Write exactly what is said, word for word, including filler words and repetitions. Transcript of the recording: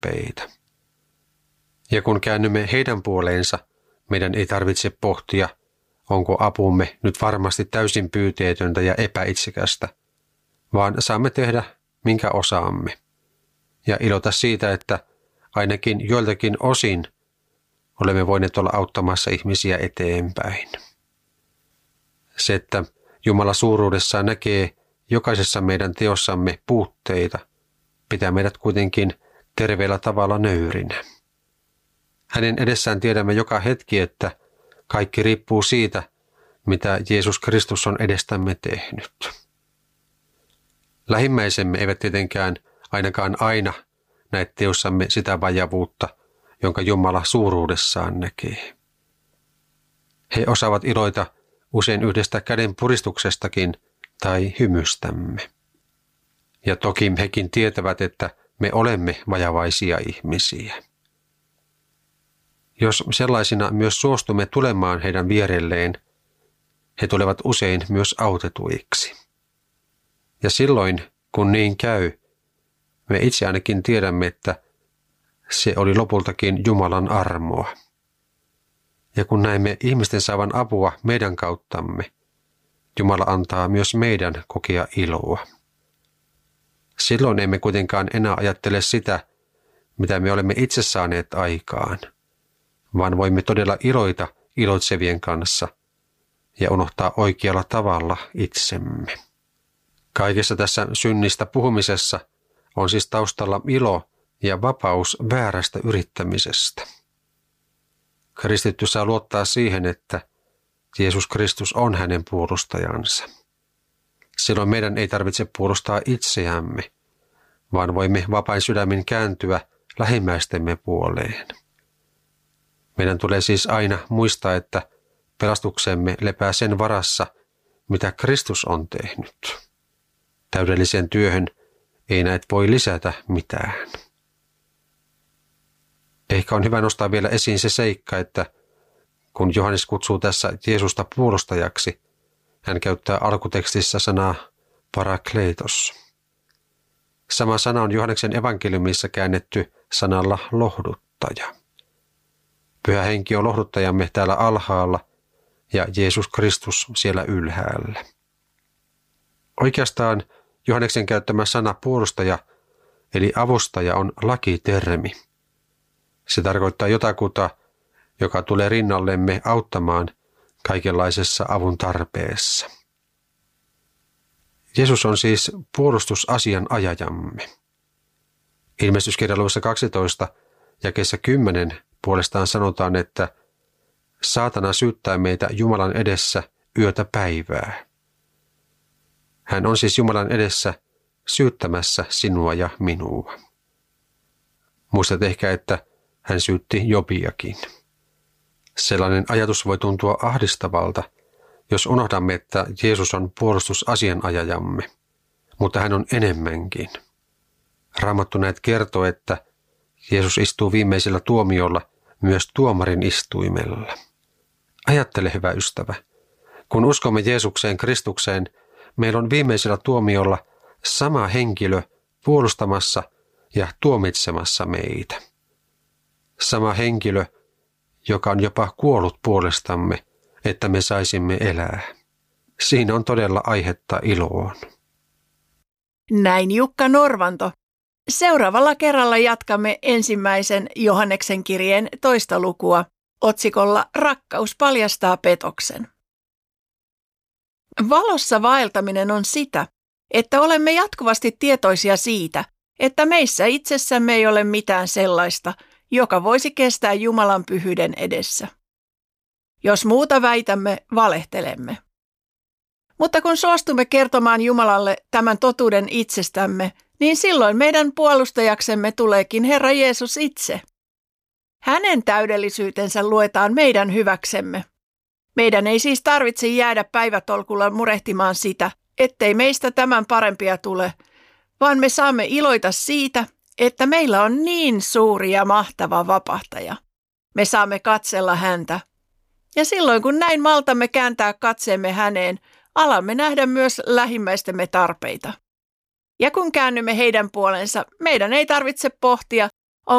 tarpeita. Ja kun käännymme heidän puoleensa, meidän ei tarvitse pohtia, onko apumme nyt varmasti täysin pyyteetöntä ja epäitsekästä, vaan saamme tehdä minkä osaamme ja iloita siitä, että ainakin joiltakin osin olemme voineet olla auttamassa ihmisiä eteenpäin. Se, että Jumala suuruudessaan näkee jokaisessa meidän teossamme puutteita, pitää meidät kuitenkin terveellä tavalla nöyrinä. Hänen edessään tiedämme joka hetki, että kaikki riippuu siitä, mitä Jeesus Kristus on edestämme tehnyt. Lähimmäisemme eivät tietenkään ainakaan aina näe teossamme sitä vajavuutta, jonka Jumala suuruudessaan näkee. He osaavat iloita usein yhdestä käden puristuksestakin tai hymystämme. Ja toki hekin tietävät, että me olemme vajavaisia ihmisiä. Jos sellaisina myös suostumme tulemaan heidän vierelleen, he tulevat usein myös autetuiksi. Ja silloin, kun niin käy, me itse ainakin tiedämme, että se oli lopultakin Jumalan armoa. Ja kun näemme ihmisten saavan apua meidän kauttamme, Jumala antaa myös meidän kokea iloa. Silloin emme kuitenkaan enää ajattele sitä, mitä me olemme itse saaneet aikaan, vaan voimme todella iloita iloitsevien kanssa ja unohtaa oikealla tavalla itsemme. Kaikessa tässä synnistä puhumisessa on siis taustalla ilo ja vapaus väärästä yrittämisestä. Kristitty saa luottaa siihen, että Jeesus Kristus on hänen puolustajansa. Silloin meidän ei tarvitse puolustaa itseämme, vaan voimme vapain sydämin kääntyä lähimmäistemme puoleen. Meidän tulee siis aina muistaa, että pelastuksemme lepää sen varassa, mitä Kristus on tehnyt. Täydelliseen työhön ei näet voi lisätä mitään. Ehkä on hyvä nostaa vielä esiin se seikka, että kun Johannes kutsuu tässä Jeesusta puolustajaksi, hän käyttää alkutekstissä sanaa parakletos. Sama sana on Johanneksen evankeliumissa käännetty sanalla lohduttaja. Pyhä henki on lohduttajamme täällä alhaalla ja Jeesus Kristus siellä ylhäällä. Oikeastaan Johanneksen käyttämä sana puolustaja eli avustaja on lakitermi. Se tarkoittaa jotakuta, joka tulee rinnallemme auttamaan kaikenlaisessa avun tarpeessa. Jeesus on siis puolustusasian ajajamme. Ilmestyskirjan luvussa kaksitoista jakeessa kymmenen puolestaan sanotaan, että saatana syyttää meitä Jumalan edessä yötä päivää. Hän on siis Jumalan edessä syyttämässä sinua ja minua. Muistat ehkä, että hän syytti Jobiakin. Sellainen ajatus voi tuntua ahdistavalta, jos unohdamme, että Jeesus on puolustusasianajajamme, mutta hän on enemmänkin. Raamattu näet kertoo, että Jeesus istuu viimeisellä tuomiolla myös tuomarin istuimella. Ajattele, hyvä ystävä, kun uskomme Jeesukseen Kristukseen, meillä on viimeisellä tuomiolla sama henkilö puolustamassa ja tuomitsemassa meitä. Sama henkilö, joka on jopa kuollut puolestamme, että me saisimme elää. Siinä on todella aihetta iloon. Näin Jukka Norvanto. Seuraavalla kerralla jatkamme ensimmäisen Johanneksen kirjeen toista lukua otsikolla Rakkaus paljastaa petoksen. Valossa vaeltaminen on sitä, että olemme jatkuvasti tietoisia siitä, että meissä itsessämme ei ole mitään sellaista, joka voisi kestää Jumalan pyhyyden edessä. Jos muuta väitämme, valehtelemme. Mutta kun suostumme kertomaan Jumalalle tämän totuuden itsestämme, niin silloin meidän puolustajaksemme tuleekin Herra Jeesus itse. Hänen täydellisyytensä luetaan meidän hyväksemme. Meidän ei siis tarvitse jäädä päivätolkulla murehtimaan sitä, ettei meistä tämän parempia tule, vaan me saamme iloita siitä, että meillä on niin suuri ja mahtava vapahtaja. Me saamme katsella häntä. Ja silloin kun näin maltamme kääntää katseemme häneen, alamme nähdä myös lähimmäistemme tarpeita. Ja kun käännymme heidän puolensa, meidän ei tarvitse pohtia,